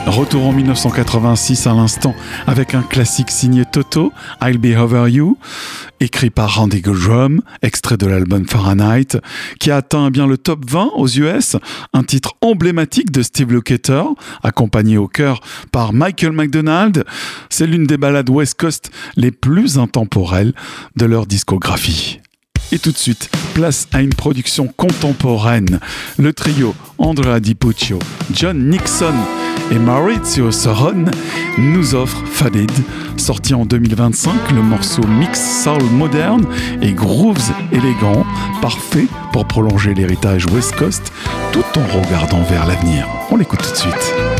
Retour en 1986 à l'instant avec un classique signé Toto, I'll Be Over You, écrit par Randy Goldrum, extrait de l'album Fahrenheit, qui a atteint bien le top 20 aux US, un titre emblématique de Steve Lukather, accompagné au chœur par Michael McDonald. C'est l'une des ballades West Coast les plus intemporelles de leur discographie. Et tout de suite, place à une production contemporaine. Le trio Andrea Di Puccio, John Nixon et Maurizio Soron nous offre Faded, sorti en 2025. Le morceau mix soul moderne et grooves élégants, parfait pour prolonger l'héritage West Coast tout en regardant vers l'avenir. On l'écoute tout de suite.